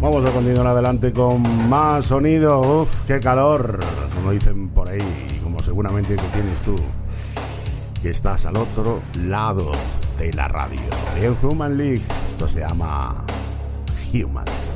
Vamos a continuar adelante con más sonido. Uf, qué calor, como dicen por ahí, como seguramente que tienes tú, que estás al otro lado de la radio. En Human League, esto se llama Human.